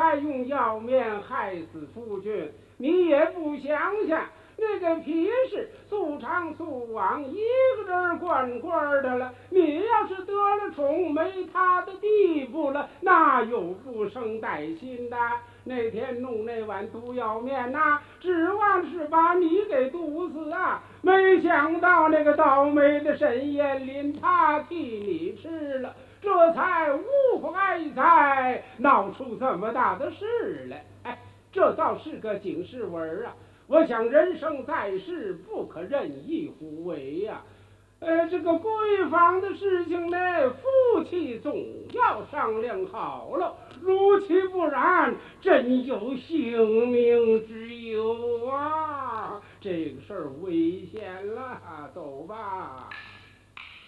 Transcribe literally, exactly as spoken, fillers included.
还用药面害死夫君，你也不想想。那个皮氏素长素往，一个人管官的了。你要是得了宠，没他的地步了，那有不生带心的。那天弄那碗毒药面呐、啊，指望是把你给毒死啊！没想到那个倒霉的沈艳林，他替你吃了，这才无怀才闹出这么大的事来。哎，这倒是个警示文啊！我想人生在世，不可任意胡为呀、啊。呃，这个闺房的事情呢，夫妻总要商量好了，如其不然，真有性命之忧啊！这个事儿危险了，走吧。